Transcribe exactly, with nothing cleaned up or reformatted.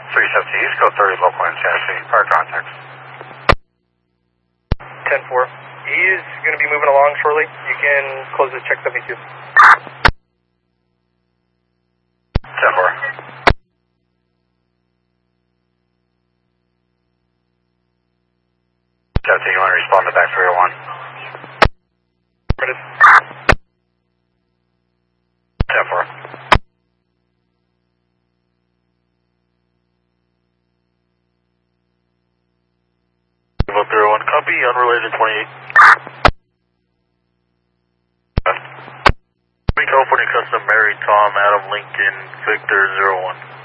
three seventy East Coast thirty, local in Kansas City, fire contacts. ten four. He's going to be moving along shortly. You can close this check seventy-two. ten four. seventeen, you want to respond to back three oh one? Permitted. ten four. three oh one, copy, unrelated twenty-eight. California Custom, Mary, Tom, Adam, Lincoln, Victor, zero one.